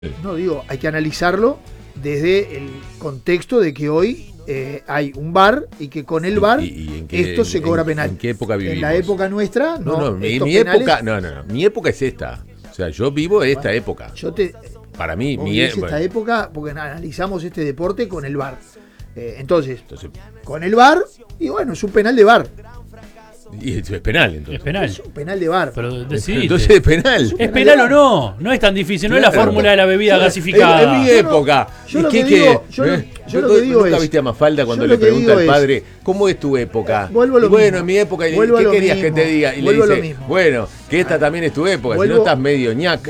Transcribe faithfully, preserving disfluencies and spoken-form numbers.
No, digo, hay que analizarlo desde el contexto de que hoy eh, hay un V A R y que con el V A R ¿Y, y en qué, esto se en, cobra en, penal. ¿En qué época vivimos? En la época nuestra, no. No, no, mi, estos mi penales, época, no, no, no, mi época es esta. O sea, yo vivo esta bueno, época. Yo te, Para mí, vos mi vivís época. esta época porque analizamos este deporte con el V A R. Eh, entonces, Entonces, con el V A R, y bueno, es un penal de V A R. y es penal, entonces. Es penal. Es un penal de V A R. Pero decidiste. Entonces es penal. ¿Es penal o no? No es tan difícil, no es la Claro. fórmula de la bebida Yo- gasificada. En, en mi Yo no- época. yo ¿Y lo qué, que qué? digo- yo lo- ¿Eh? yo lo que digo ¿Nunca es- viste a Mafalda cuando yo le lo que pregunta digo al es- padre, ¿cómo es tu época? Vuelvo a lo Y bueno, mismo. en mi época, ¿y Vuelvo a ¿qué lo querías que mismo. te diga? Y Vuelvo a le lo dice, mismo. bueno, que esta también es tu época, si Vuelvo- no estás medio ñaca.